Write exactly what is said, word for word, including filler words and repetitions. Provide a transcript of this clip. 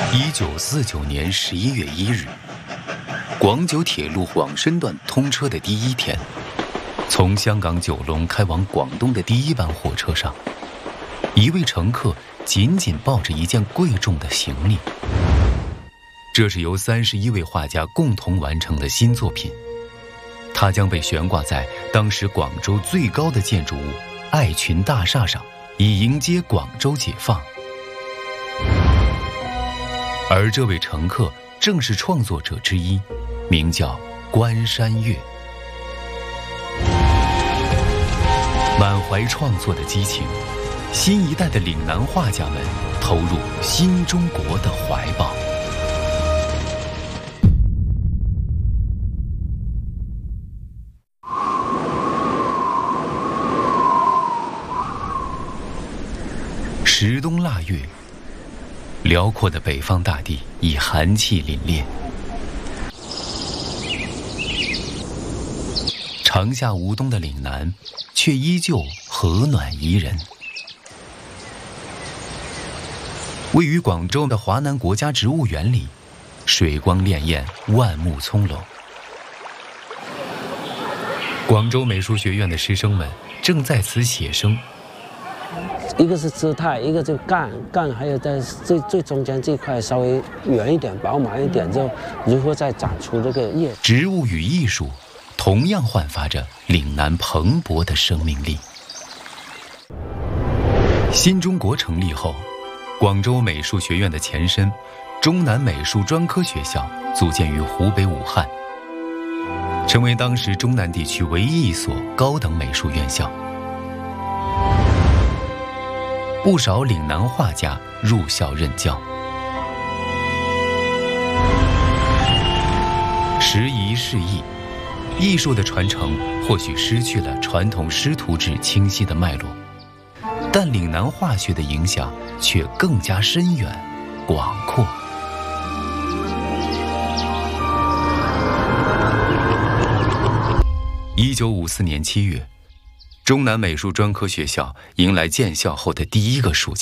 一九四九年十一月一日，广九铁路广深段通车的第一天，从香港九龙开往广东的第一班火车上，一位乘客紧紧抱着一件贵重的行李。这是由三十一位画家共同完成的新作品，它将被悬挂在当时广州最高的建筑物爱群大厦上，以迎接广州解放。而这位乘客正是创作者之一，名叫关山月。满怀创作的激情，新一代的岭南画家们投入新中国的怀抱。时冬腊月，辽阔的北方大地已寒气凛冽，长夏无冬的岭南却依旧和暖宜人。位于广州的华南国家植物园里，水光潋滟，万木葱茏。广州美术学院的师生们正在此写生。 一个是姿态，一个就干干，还有在最最中间这块稍微圆一点、饱满一点，就如何再长出这个叶。 植物与艺术同样焕发着岭南蓬勃的生命力。新中国成立后，广州美术学院的前身中南美术专科学校组建于湖北武汉，成为当时中南地区唯一一所高等美术院校。不少岭南画家入校任教。时移世易，艺术的传承或许失去了传统师徒制清晰的脉络，但岭南画学的影响却更加深远、广阔。一九五四年七月，中南美术专科学校迎来建校后的第一个暑假。